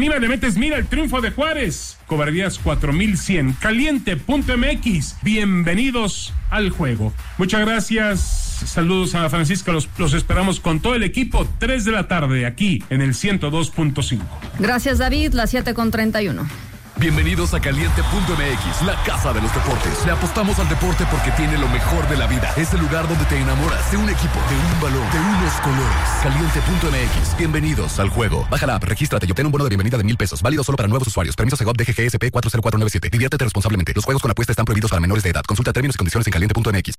Mira, le metes mira el triunfo de Juárez. Cobardías 4100. Caliente.mx. Bienvenidos al juego. Muchas gracias. Saludos a Francisca. Los esperamos con todo el equipo. 3 de la tarde aquí en el 102.5. Gracias, David. Las 7:31. Bienvenidos a Caliente.mx, la casa de los deportes. Le apostamos al deporte porque tiene lo mejor de la vida. Es el lugar donde te enamoras de un equipo, de un balón, de unos colores. Caliente.mx. Bienvenidos al juego. Baja la app, regístrate y obtén un bono de bienvenida de $1,000. Válido solo para nuevos usuarios. Permiso Segov DGGSP 40497. Diviértete responsablemente. Los juegos con apuesta están prohibidos para menores de edad. Consulta términos y condiciones en Caliente.mx.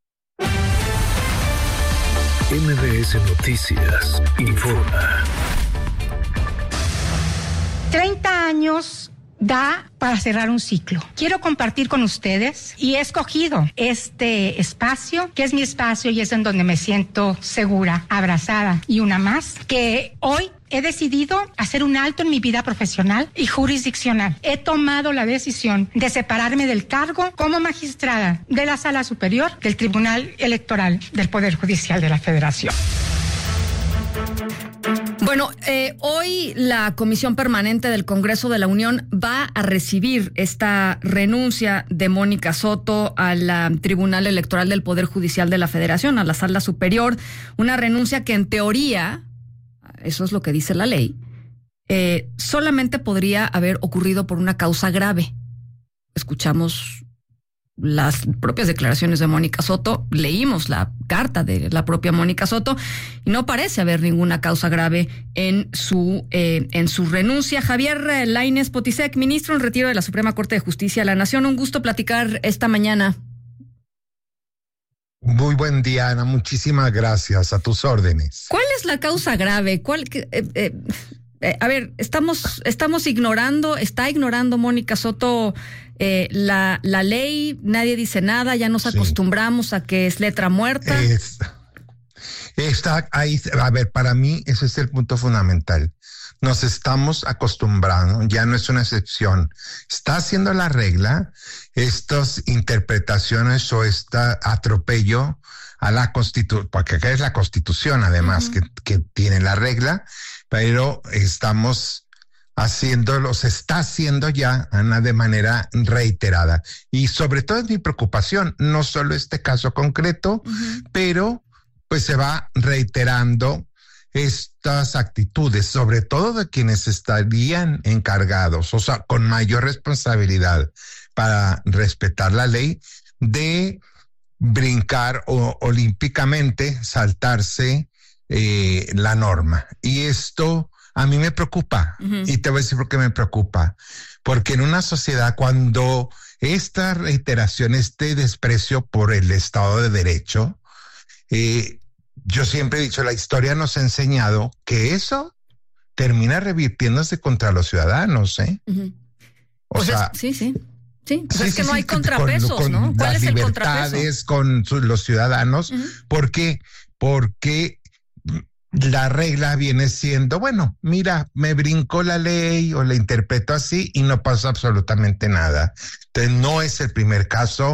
MBS Noticias informa. 30 años da para cerrar un ciclo. Quiero compartir con ustedes y he escogido este espacio, que es mi espacio y es en donde me siento segura, abrazada y una más, que hoy he decidido hacer un alto en mi vida profesional y jurisdiccional. He tomado la decisión de separarme del cargo como magistrada de la Sala Superior del Tribunal Electoral del Poder Judicial de la Federación. Bueno, hoy la Comisión Permanente del Congreso de la Unión va a recibir esta renuncia de Mónica Soto al Tribunal Electoral del Poder Judicial de la Federación, a la Sala Superior. Una renuncia que en teoría, eso es lo que dice la ley, solamente podría haber ocurrido por una causa grave. Escuchamos las propias declaraciones de Mónica Soto, leímos la carta de la propia Mónica Soto y no parece haber ninguna causa grave en su renuncia. Javier Lainez Potisek, ministro en retiro de la Suprema Corte de Justicia de la Nación, un gusto platicar esta mañana. Muy buen día, Ana, muchísimas gracias, a tus órdenes. ¿Cuál es la causa grave? A ver, estamos ignorando, está ignorando Mónica Soto la ley, nadie dice nada, ya nos acostumbramos a que es letra muerta. Está ahí, a ver, para mí ese es el punto fundamental. Nos estamos acostumbrando, ya no es una excepción. Está haciendo la regla, estas interpretaciones o este atropello a la Constitución, porque acá es la Constitución además que tiene la regla, pero se está haciendo ya, Ana, de manera reiterada. Y sobre todo es mi preocupación, no solo este caso concreto, pero pues se va reiterando estas actitudes, sobre todo de quienes estarían encargados, o sea, con mayor responsabilidad para respetar la ley, de brincar o olímpicamente saltarse la norma. Y esto a mí me preocupa, y te voy a decir por qué me preocupa. Porque en una sociedad, cuando esta reiteración, este desprecio por el Estado de Derecho, yo siempre he dicho, la historia nos ha enseñado que eso termina revirtiéndose contra los ciudadanos, O sea, sí. Pues es que no hay contrapesos, con ¿no? ¿Cuál es el contrapeso? Con los ciudadanos. ¿Por qué? Porque la regla viene siendo, bueno, mira, me brinco la ley o la interpreto así y no pasa absolutamente nada. Entonces no es el primer caso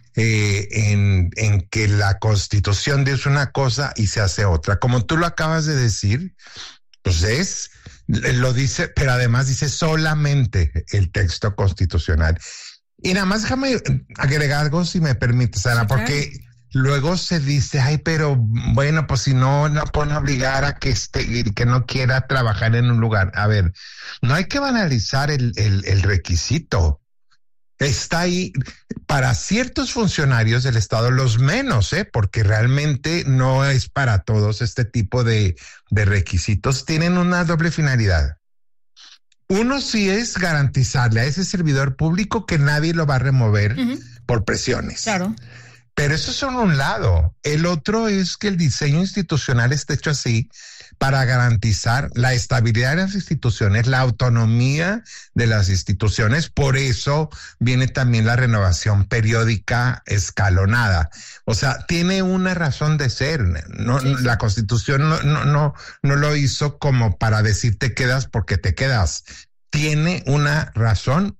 en que la Constitución dice una cosa y se hace otra. Como tú lo acabas de decir, pues lo dice, pero además dice solamente el texto constitucional. Y nada más déjame agregar algo, si me permites, Ana, porque luego se dice, ay, pero bueno, pues si no pueden obligar a que no quiera trabajar en un lugar. A ver, no hay que banalizar el requisito. Está ahí para ciertos funcionarios del Estado, los menos, porque realmente no es para todos este tipo de requisitos. Tienen una doble finalidad. Uno sí es garantizarle a ese servidor público que nadie lo va a remover por presiones. Claro. Pero eso es un lado. El otro es que el diseño institucional esté hecho así para garantizar la estabilidad de las instituciones, la autonomía de las instituciones. Por eso viene también la renovación periódica escalonada. O sea, tiene una razón de ser. La Constitución no lo hizo como para decir te quedas porque te quedas. Tiene una razón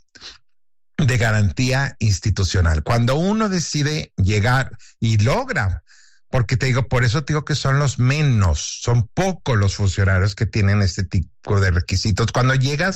de garantía institucional. Cuando uno decide llegar y logra porque por eso te digo que son los menos, son pocos los funcionarios que tienen este tipo de requisitos. Cuando llegas